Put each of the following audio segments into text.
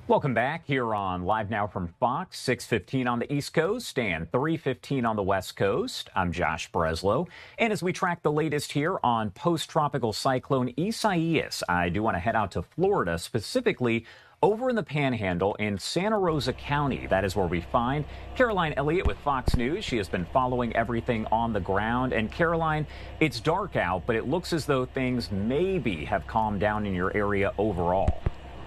Welcome back here on Live Now from Fox, 6:15 on the East Coast and 3:15 on the West Coast. I'm Josh Breslow. And as we track the latest here on post-tropical cyclone Isaias, I do want to head out to Florida, specifically over in the Panhandle in Santa Rosa County. That is where we find Caroline Elliott with Fox News. She has been following everything on the ground. And Caroline, it's dark out, but it looks as though things maybe have calmed down in your area overall.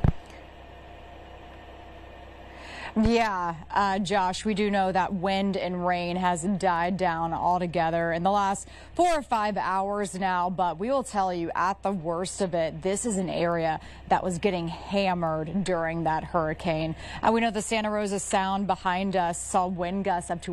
Yeah, Josh, we do know that wind and rain has died down altogether in the last 4 or 5 hours now, but we will tell you at the worst of it, this is an area that was getting hammered during that hurricane. We know the Santa Rosa Sound behind us saw wind gusts up to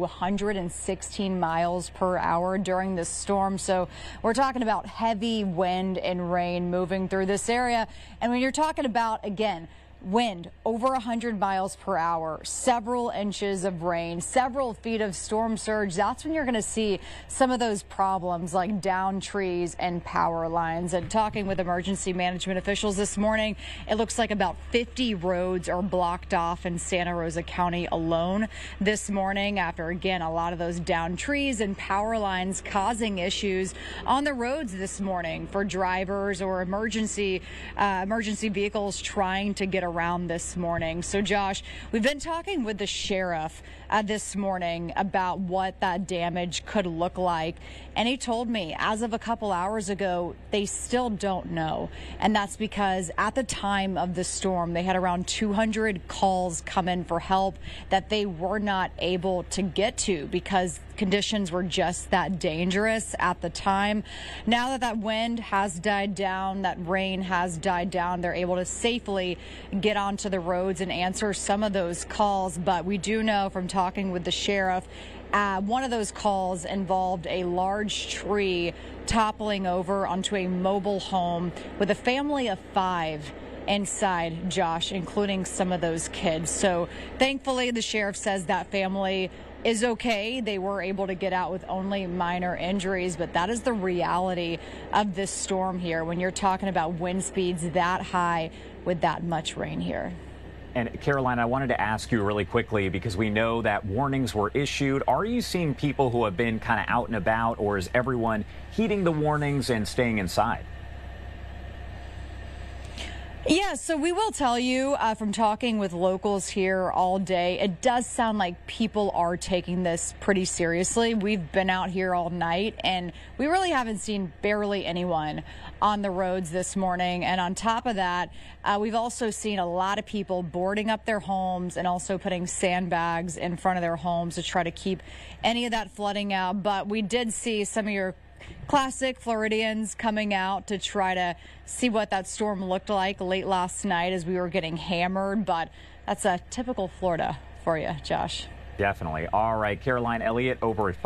116 miles per hour during this storm. So we're talking about heavy wind and rain moving through this area. And when you're talking about, again, wind over 100 miles per hour, several inches of rain, several feet of storm surge, that's when you're going to see some of those problems like downed trees and power lines. And talking with emergency management officials this morning, it looks like about 50 roads are blocked off in Santa Rosa County alone this morning after, again, a lot of those downed trees and power lines causing issues on the roads this morning for drivers or emergency vehicles trying to get around this morning. So, Josh, we've been talking with the sheriff this morning about what that damage could look like. And he told me as of a couple hours ago, they still don't know. And that's because at the time of the storm, they had around 200 calls come in for help that they were not able to get to because conditions were just that dangerous at the time. Now that that wind has died down, that rain has died down, they're able to safely get onto the roads and answer some of those calls. But we do know from talking with the sheriff, one of those calls involved a large tree toppling over onto a mobile home with a family of 5 inside, Josh, including some of those kids. So thankfully, the sheriff says that family is okay. They were able to get out with only minor injuries, but that is the reality of this storm here when you're talking about wind speeds that high with that much rain here. And Caroline, I wanted to ask you really quickly because we know that warnings were issued. Are you seeing people who have been kind of out and about, or is everyone heeding the warnings and staying inside? Yeah, so we will tell you from talking with locals here all day, it does sound like people are taking this pretty seriously. We've been out here all night and we really haven't seen barely anyone on the roads this morning. And on top of that, we've also seen a lot of people boarding up their homes and also putting sandbags in front of their homes to try to keep any of that flooding out. But we did see some of your classic Floridians coming out to try to see what that storm looked like late last night as we were getting hammered. But that's a typical Florida for you, Josh. Definitely. All right, Caroline Elliott over at